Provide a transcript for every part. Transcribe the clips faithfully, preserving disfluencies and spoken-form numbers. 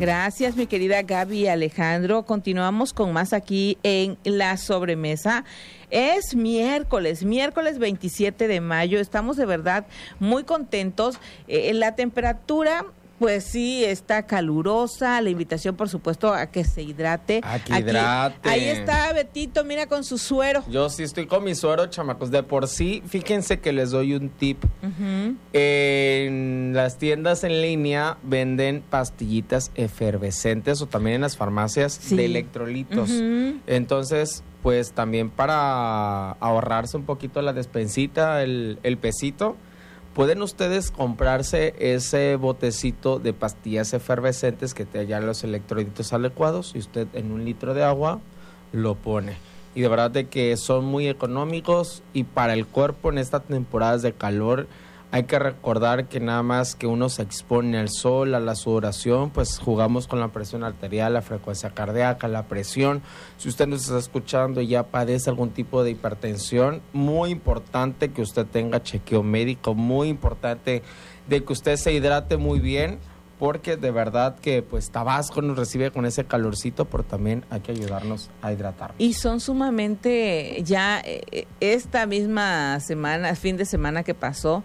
Gracias, mi querida Gaby y Alejandro. Continuamos con más aquí en La Sobremesa. Es miércoles, miércoles veintisiete de mayo. Estamos de verdad muy contentos. Eh, la temperatura, pues sí, está calurosa. La invitación, por supuesto, a que se hidrate. A que hidrate. Ahí está Betito, mira, con su suero. Yo sí estoy con mi suero, chamacos. De por sí, fíjense que les doy un tip. Uh-huh. En las tiendas en línea venden pastillitas efervescentes o también en las farmacias sí. de electrolitos. Uh-huh. Entonces, pues también para ahorrarse un poquito la despensita, el, el pesito, pueden ustedes comprarse ese botecito de pastillas efervescentes que te hallan los electrolitos adecuados y usted en un litro de agua lo pone. Y de verdad de que son muy económicos y para el cuerpo en estas temporadas de calor hay que recordar que nada más que uno se expone al sol, a la sudoración, pues jugamos con la presión arterial, la frecuencia cardíaca, la presión. Si usted nos está escuchando y ya padece algún tipo de hipertensión, muy importante que usted tenga chequeo médico, muy importante de que usted se hidrate muy bien, porque de verdad que pues Tabasco nos recibe con ese calorcito, pero también hay que ayudarnos a hidratarnos. Y son sumamente, ya eh, esta misma semana, fin de semana que pasó,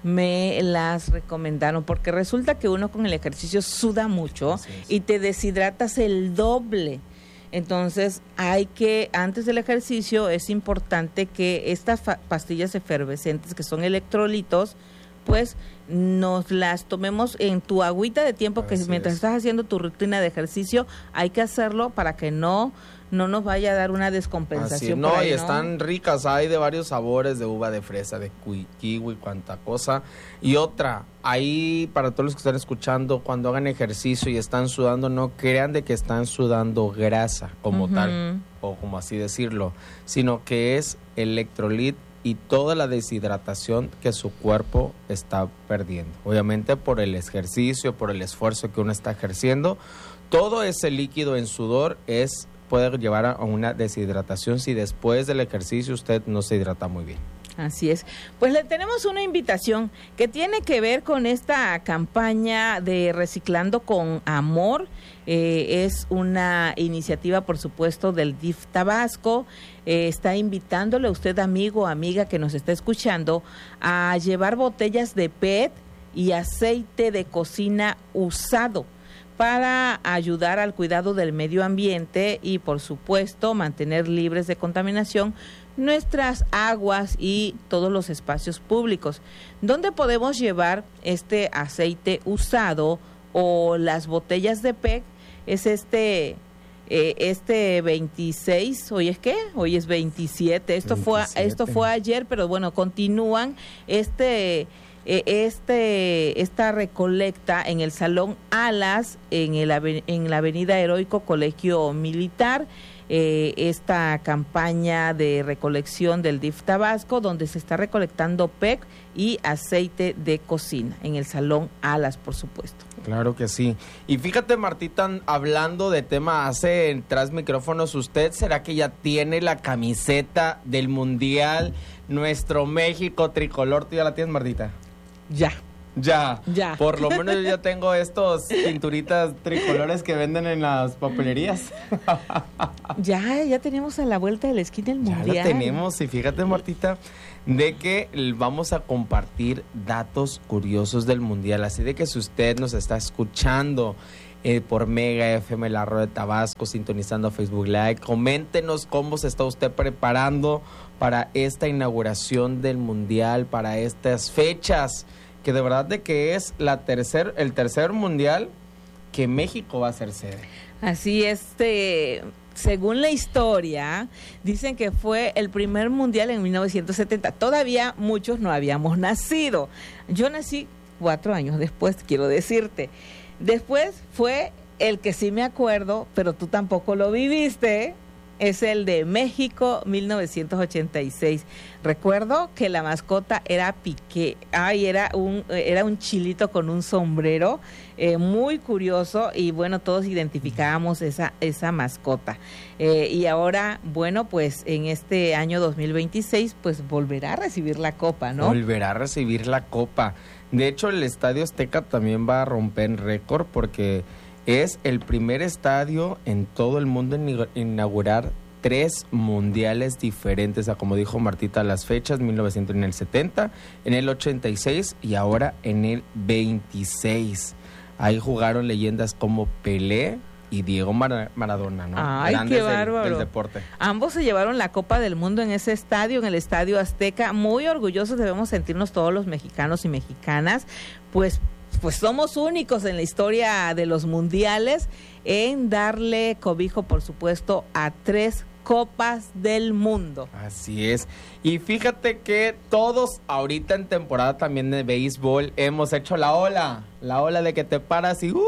me las recomendaron, porque resulta que uno con el ejercicio suda mucho y te deshidratas el doble. Entonces hay que, antes del ejercicio, es importante que estas fa- pastillas efervescentes, que son electrolitos, pues nos las tomemos en tu agüita de tiempo, que Así mientras es. estás haciendo tu rutina de ejercicio, hay que hacerlo para que no, no nos vaya a dar una descompensación. Así, no, por ahí, y ¿no? están ricas, hay de varios sabores, de uva, de fresa, de cui- kiwi, cuanta cosa. Y otra, ahí para todos los que están escuchando, cuando hagan ejercicio y están sudando, no crean de que están sudando grasa como Uh-huh. tal, o como así decirlo, sino que es electrolit y toda la deshidratación que su cuerpo está perdiendo. Obviamente por el ejercicio, por el esfuerzo que uno está ejerciendo, todo ese líquido en sudor es puede llevar a una deshidratación si después del ejercicio usted no se hidrata muy bien. Así es. Pues le tenemos una invitación que tiene que ver con esta campaña de Reciclando con Amor. Eh, es una iniciativa, por supuesto, del D I F Tabasco. Eh, está invitándole a usted, amigo o amiga que nos está escuchando, a llevar botellas de P E T y aceite de cocina usado para ayudar al cuidado del medio ambiente y, por supuesto, mantener libres de contaminación nuestras aguas y todos los espacios públicos. ¿Dónde podemos llevar este aceite usado o las botellas de P E C? Es este eh, este veintiséis, ¿hoy es qué? Hoy es veintisiete. Esto veintisiete. fue esto fue ayer, pero bueno, continúan este eh, este esta recolecta en el Salón Alas en el en la Avenida Heroico Colegio Militar. Eh, esta campaña de recolección del D I F Tabasco, donde se está recolectando P E C y aceite de cocina en el Salón Alas, por supuesto. Claro que sí. Y fíjate, Martita, hablando de tema hace tras micrófonos, ¿usted será que ya tiene la camiseta del Mundial Nuestro México Tricolor? ¿Tú ya la tienes, Martita? Ya. Ya, Ya. Por lo menos yo ya tengo estos pinturitas tricolores que venden en las papelerías. Ya, ya tenemos a la vuelta de la esquina el Mundial. Ya la tenemos, y fíjate, Martita, de que vamos a compartir datos curiosos del Mundial. Así de que si usted nos está escuchando eh, por Mega F M, la radio de Tabasco, sintonizando Facebook Live, coméntenos cómo se está usted preparando para esta inauguración del Mundial, para estas fechas, que de verdad de que es la tercer, el tercer mundial que México va a ser sede. Así es, este, según la historia, dicen que fue el primer mundial en mil novecientos setenta. Todavía muchos no habíamos nacido. Yo nací cuatro años después, quiero decirte. Después fue el que sí me acuerdo, pero tú tampoco lo viviste, es el de México mil novecientos ochenta y seis. Recuerdo que la mascota era Piqué. Ay, era un era un chilito con un sombrero, eh, muy curioso, y bueno, todos identificábamos esa esa mascota. Eh, y ahora, bueno, pues en este año dos mil veintiséis, pues volverá a recibir la copa, ¿no? Volverá a recibir la copa. De hecho, el Estadio Azteca también va a romper récord porque Es el primer estadio en todo el mundo en inaugurar tres mundiales diferentes, a como dijo Martita, las fechas, mil novecientos en el setenta, en el ochenta y seis y ahora en el veintiséis. Ahí jugaron leyendas como Pelé y Diego Mar- Maradona, ¿no? Ay, Grandes qué bárbaro. Del, del deporte. Ambos se llevaron la Copa del Mundo en ese estadio, en el Estadio Azteca. Muy orgullosos debemos sentirnos todos los mexicanos y mexicanas, pues pues somos únicos en la historia de los mundiales en darle cobijo, por supuesto, a tres Copas del Mundo. Así es. Y fíjate que todos ahorita en temporada también de béisbol hemos hecho la ola, la ola de que te paras y ¡uh!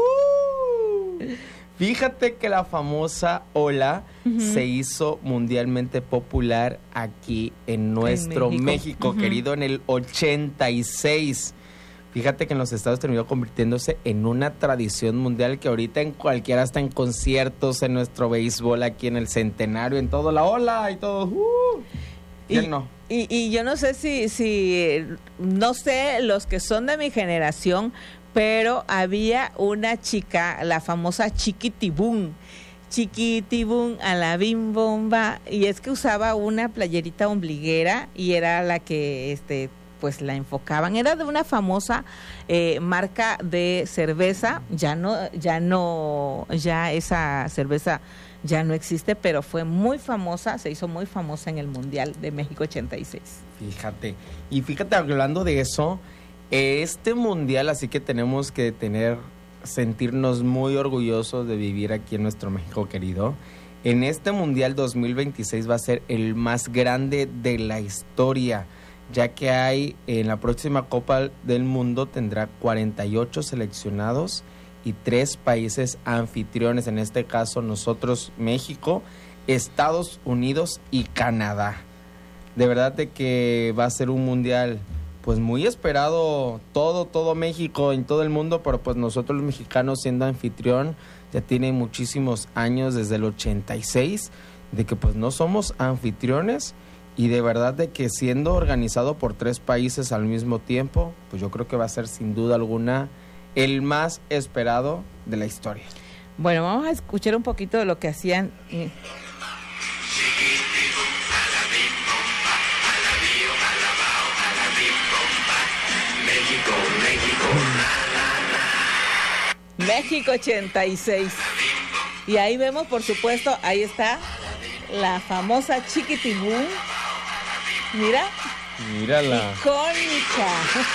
Fíjate que la famosa ola uh-huh. se hizo mundialmente popular aquí en nuestro en México, México uh-huh. querido, en el ochenta y seis. Fíjate que en los estados terminó convirtiéndose en una tradición mundial que ahorita en cualquiera, hasta en conciertos, en nuestro béisbol, aquí en el Centenario, en todo la ola y todo. Uh, y, no? Y, y yo no sé si, si, no sé, los que son de mi generación, pero había una chica, la famosa Chiquitibum, Chiquitibum a la bim bomba, y es que usaba una playerita ombliguera y era la que, este... pues la enfocaban, era de una famosa eh, marca de cerveza, ya no, ya no, ya esa cerveza ya no existe, pero fue muy famosa, se hizo muy famosa en el Mundial de México ochenta y seis. Fíjate, y fíjate, hablando de eso, este Mundial, así que tenemos que tener, sentirnos muy orgullosos de vivir aquí en nuestro México querido. En este Mundial dos mil veintiséis va a ser el más grande de la historia, ya que hay en la próxima Copa del Mundo tendrá cuarenta y ocho seleccionados y tres países anfitriones, en este caso nosotros, México, Estados Unidos y Canadá. De verdad de que va a ser un mundial pues muy esperado, todo, todo México, en todo el mundo, pero pues nosotros los mexicanos siendo anfitrión ya tiene muchísimos años, desde el ochenta y seis, de que pues no somos anfitriones. Y de verdad de que siendo organizado por tres países al mismo tiempo, pues yo creo que va a ser sin duda alguna el más esperado de la historia. Bueno, vamos a escuchar un poquito de lo que hacían. México ochenta y seis. Y ahí vemos, por supuesto, ahí está la famosa Chiquitibum. Mira. Mírala. Icónica.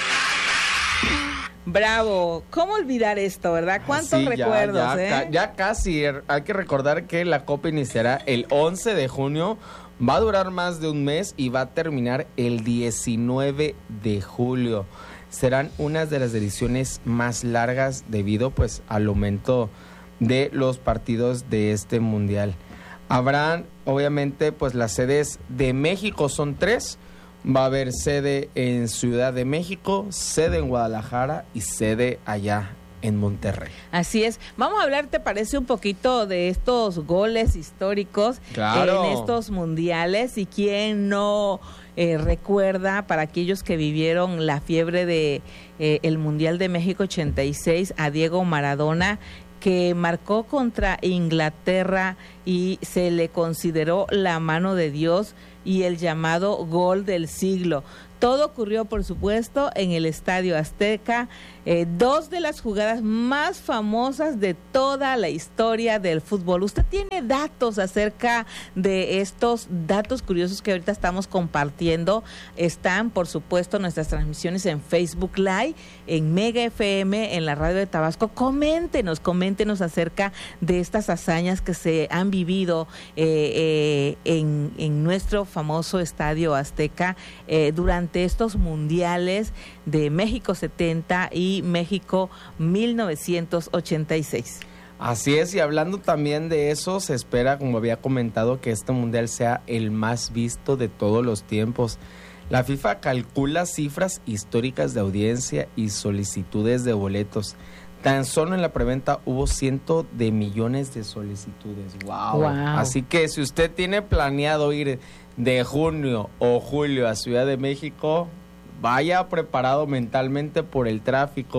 Bravo. ¿Cómo olvidar esto, verdad? ¿Cuántos sí, recuerdos, ya, ya, eh? ca- ya casi. Hay que recordar que la Copa iniciará el once de junio. Va a durar más de un mes y va a terminar el diecinueve de julio. Serán unas de las ediciones más largas debido pues al aumento de los partidos de este mundial. Habrán, obviamente, pues las sedes de México son tres. Va a haber sede en Ciudad de México, sede en Guadalajara y sede allá en Monterrey. Así es. Vamos a hablar, ¿te parece, un poquito de estos goles históricos claro. en estos mundiales? Y quién no eh, recuerda, para aquellos que vivieron la fiebre de eh, el Mundial de México ochenta y seis, a Diego Maradona, que marcó contra Inglaterra y se le consideró la mano de Dios y el llamado gol del siglo. Todo ocurrió, por supuesto, en el Estadio Azteca, eh, dos de las jugadas más famosas de toda la historia del fútbol. ¿Usted tiene datos acerca de estos datos curiosos que ahorita estamos compartiendo? Están, por supuesto, nuestras transmisiones en Facebook Live, en Mega F M, en la radio de Tabasco. Coméntenos, coméntenos acerca de estas hazañas que se han vivido eh, eh, en, en nuestro famoso Estadio Azteca eh, durante estos mundiales de México setenta y México mil novecientos ochenta y seis. Así es, y hablando también de eso, se espera, como había comentado, que este mundial sea el más visto de todos los tiempos. La FIFA calcula cifras históricas de audiencia y solicitudes de boletos. Tan solo en la preventa hubo cientos de millones de solicitudes. Wow. Wow. Así que si usted tiene planeado ir de junio o julio a Ciudad de México, vaya preparado mentalmente por el tráfico,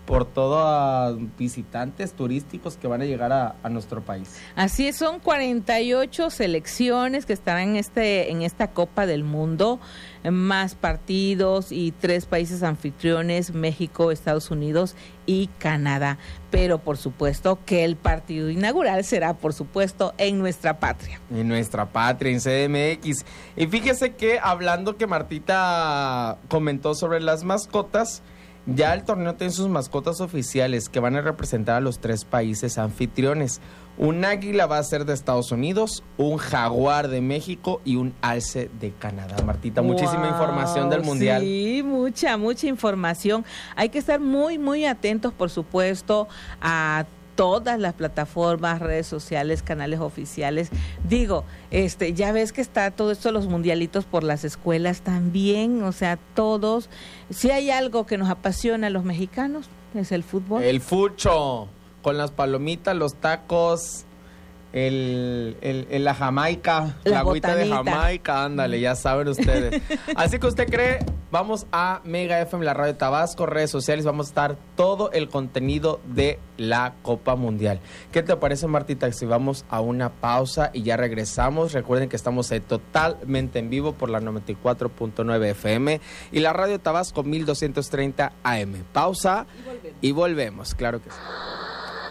por todos visitantes turísticos que van a llegar a, a nuestro país. Así es, son cuarenta y ocho selecciones que estarán en este en esta Copa del Mundo, más partidos y tres países anfitriones, México, Estados Unidos y Canadá. Pero por supuesto que el partido inaugural será, por supuesto, en nuestra patria. En nuestra patria, en C D M X. Y fíjese que hablando que Martita comentó sobre las mascotas, ya el torneo tiene sus mascotas oficiales que van a representar a los tres países anfitriones. Un águila va a ser de Estados Unidos, un jaguar de México y un alce de Canadá. Martita, wow, muchísima información del Mundial. Sí, mucha, mucha información. Hay que estar muy, muy atentos, por supuesto, a todas las plataformas, redes sociales, canales oficiales. Digo, este, ya ves que está todo esto, los mundialitos por las escuelas también, o sea, todos. Si hay algo que nos apasiona a los mexicanos, es el fútbol. El fucho, con las palomitas, los tacos, el, el, el la Jamaica, la, la agüita de Jamaica, ándale, ya saben ustedes. Así que usted cree, vamos a Mega F M, la radio Tabasco, redes sociales, vamos a estar todo el contenido de la Copa Mundial. ¿Qué te parece, Martita, si vamos a una pausa y ya regresamos? Recuerden que estamos ahí totalmente en vivo por la noventa y cuatro punto nueve F M y la radio Tabasco mil doscientos treinta A M. Pausa y volvemos, y volvemos, claro que sí.